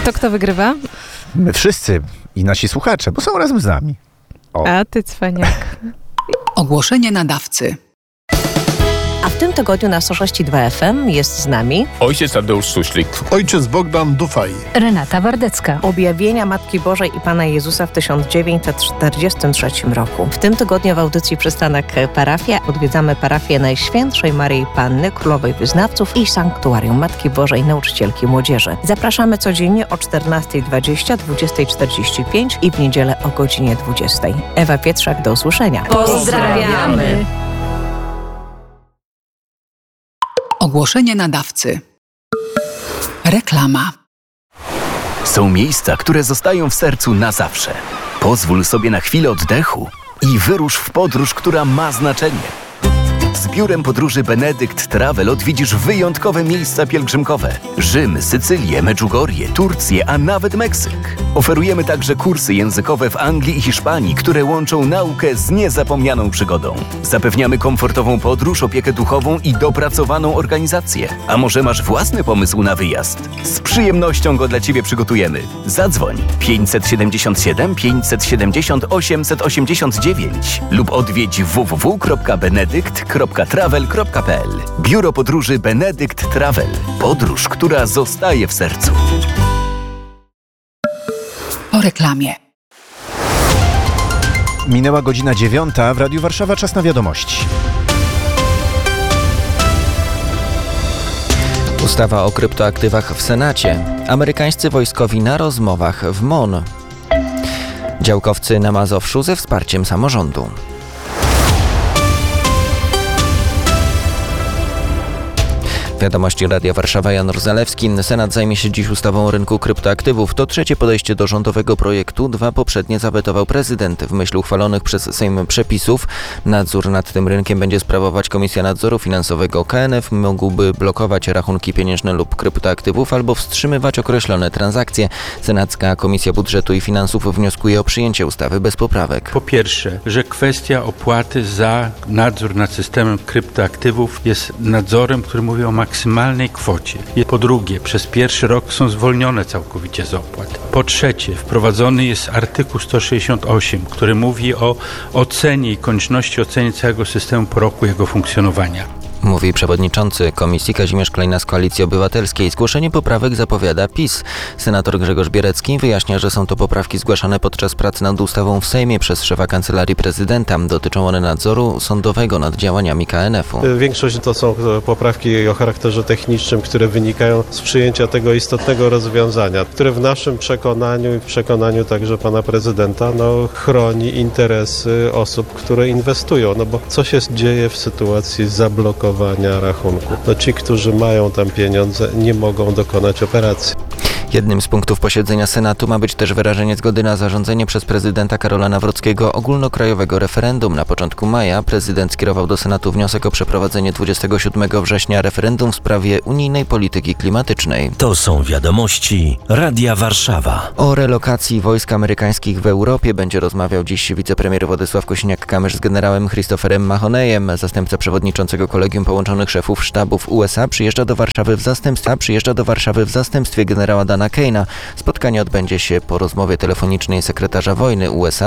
Kto wygrywa? My wszyscy i nasi słuchacze, bo są razem z nami. A ty cwaniak. Ogłoszenie nadawcy. A w tym tygodniu na 106.2 FM jest z nami ojciec Tadeusz Suślik, ojciec Bogdan Dufaj, Renata Wardecka. Objawienia Matki Bożej i Pana Jezusa w 1943 roku. W tym tygodniu w audycji Przystanek Parafia odwiedzamy parafię Najświętszej Maryi Panny, Królowej Wyznawców i Sanktuarium Matki Bożej, Nauczycielki Młodzieży. Zapraszamy codziennie o 14:20, 20:45 i w niedzielę o godzinie 20:00. Ewa Pietrzak, do usłyszenia. Pozdrawiamy! Ogłoszenie nadawcy. Reklama. Są miejsca, które zostają w sercu na zawsze. Pozwól sobie na chwilę oddechu i wyrusz w podróż, która ma znaczenie. Z biurem podróży Benedykt Travel odwiedzisz wyjątkowe miejsca pielgrzymkowe. Rzym, Sycylię, Medjugorje, Turcję, a nawet Meksyk. Oferujemy także kursy językowe w Anglii i Hiszpanii, które łączą naukę z niezapomnianą przygodą. Zapewniamy komfortową podróż, opiekę duchową i dopracowaną organizację. A może masz własny pomysł na wyjazd? Z przyjemnością go dla Ciebie przygotujemy. Zadzwoń 577 570 889 lub odwiedź www.benedykt.travel.pl. Biuro podróży Benedykt Travel. Podróż, która zostaje w sercu. Po reklamie. Minęła godzina 9:00 w Radiu Warszawa. Czas na wiadomości. Ustawa o kryptoaktywach w Senacie. Amerykańscy wojskowi na rozmowach w Bonn. Działkowcy na Mazowszu ze wsparciem samorządu. Wiadomości Radia Warszawa, Jan Zalewski. Senat zajmie się dziś ustawą o rynku kryptoaktywów. To trzecie podejście do rządowego projektu. 2 poprzednie zawetował prezydent. W myśl uchwalonych przez Sejm przepisów nadzór nad tym rynkiem będzie sprawować Komisja Nadzoru Finansowego. KNF mógłby blokować rachunki pieniężne lub kryptoaktywów albo wstrzymywać określone transakcje. Senacka Komisja Budżetu i Finansów wnioskuje o przyjęcie ustawy bez poprawek. Po pierwsze, że kwestia opłaty za nadzór nad systemem kryptoaktywów jest nadzorem, który mówi o maksymalnej kwocie. Po drugie, przez pierwszy rok są zwolnione całkowicie z opłat. Po trzecie, wprowadzony jest artykuł 168, który mówi o ocenie i konieczności oceny całego systemu po roku jego funkcjonowania. Mówi przewodniczący Komisji Kazimierz Klejna z Koalicji Obywatelskiej. Zgłoszenie poprawek zapowiada PiS. Senator Grzegorz Bierecki wyjaśnia, że są to poprawki zgłaszane podczas prac nad ustawą w Sejmie przez szefa Kancelarii Prezydenta. Dotyczą one nadzoru sądowego nad działaniami KNF-u. Większość to są poprawki o charakterze technicznym, które wynikają z przyjęcia tego istotnego rozwiązania, które w naszym przekonaniu i w przekonaniu także pana prezydenta chroni interesy osób, które inwestują. Bo co się dzieje w sytuacji zablokowania rachunku? Ci, którzy mają tam pieniądze, nie mogą dokonać operacji. Jednym z punktów posiedzenia Senatu ma być też wyrażenie zgody na zarządzenie przez prezydenta Karola Nawrockiego ogólnokrajowego referendum. Na początku maja prezydent skierował do Senatu wniosek o przeprowadzenie 27 września referendum w sprawie unijnej polityki klimatycznej. To są wiadomości Radia Warszawa. O relokacji wojsk amerykańskich w Europie będzie rozmawiał dziś wicepremier Władysław Kosiniak-Kamysz z generałem Christopherem Mahoneyem. Zastępca przewodniczącego Kolegium Połączonych Szefów Sztabów USA przyjeżdża do Warszawy w zastępstwie generała Dana Keina. Spotkanie odbędzie się po rozmowie telefonicznej sekretarza wojny USA